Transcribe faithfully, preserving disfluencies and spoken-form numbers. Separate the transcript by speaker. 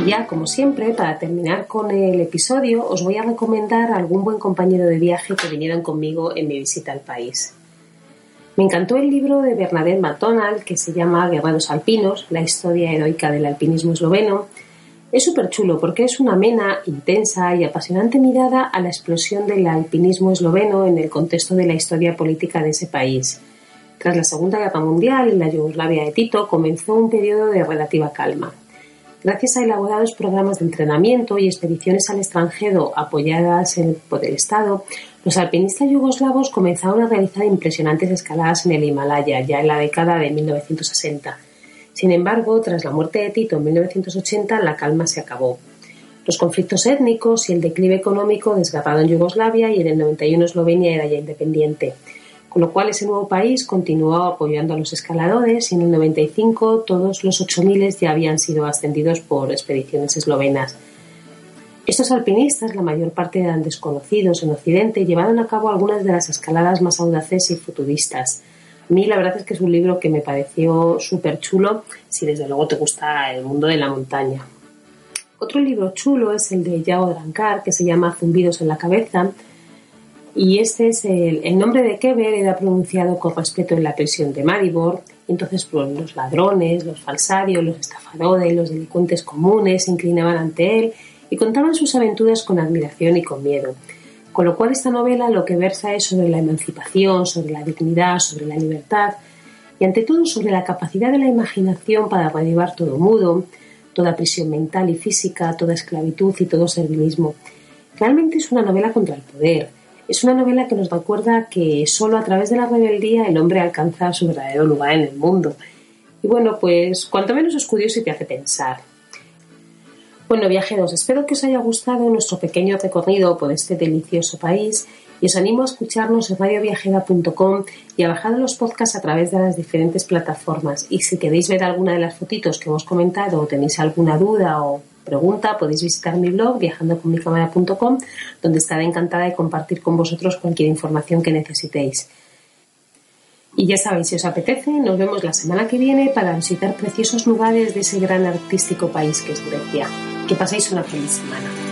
Speaker 1: ya, como siempre, para terminar con el episodio, os voy a recomendar a algún buen compañero de viaje que vinieran conmigo en mi visita al país. Me encantó el libro de Bernadette McDonald que se llama Guerreros Alpinos, la historia heroica del alpinismo esloveno. Es súper chulo porque es una amena, intensa y apasionante mirada a la explosión del alpinismo esloveno en el contexto de la historia política de ese país. Tras la Segunda Guerra Mundial, en la Yugoslavia de Tito, comenzó un periodo de relativa calma. Gracias a elaborados programas de entrenamiento y expediciones al extranjero apoyadas por el Estado, los alpinistas yugoslavos comenzaron a realizar impresionantes escaladas en el Himalaya ya en la década de mil novecientos sesenta. Sin embargo, tras la muerte de Tito en mil novecientos ochenta, la calma se acabó. Los conflictos étnicos y el declive económico desgarraron Yugoslavia y en el noventa y uno Eslovenia era ya independiente. Con lo cual ese nuevo país continuó apoyando a los escaladores y en el noventa y cinco todos los ocho mil ya habían sido ascendidos por expediciones eslovenas. Estos alpinistas, la mayor parte eran desconocidos en Occidente, llevaron a cabo algunas de las escaladas más audaces y futuristas. A mí la verdad es que es un libro que me pareció súper chulo si desde luego te gusta el mundo de la montaña. Otro libro chulo es el de Yago Drankar que se llama Zumbidos en la cabeza. Y este es el, el nombre de Keber era pronunciado con respeto en la prisión de Maribor. Entonces pues, los ladrones, los falsarios, los estafadores, los delincuentes comunes se inclinaban ante él y contaban sus aventuras con admiración y con miedo. Con lo cual esta novela lo que versa es sobre la emancipación, sobre la dignidad, sobre la libertad y ante todo sobre la capacidad de la imaginación para derribar todo mudo, toda prisión mental y física, toda esclavitud y todo servilismo. Realmente es una novela contra el poder. Es una novela que nos recuerda que solo a través de la rebeldía el hombre alcanza su verdadero lugar en el mundo. Y bueno, pues cuanto menos es curioso y te hace pensar. Bueno, viajeros, espero que os haya gustado nuestro pequeño recorrido por este delicioso país y os animo a escucharnos en radio viajera punto com y a bajar los podcasts a través de las diferentes plataformas. Y si queréis ver alguna de las fotitos que hemos comentado o tenéis alguna duda o pregunta, podéis visitar mi blog viajando con mi cámara punto com, donde estaré encantada de compartir con vosotros cualquier información que necesitéis. Y ya sabéis, si os apetece, nos vemos la semana que viene para visitar preciosos lugares de ese gran artístico país que es Grecia. Que paséis una feliz semana.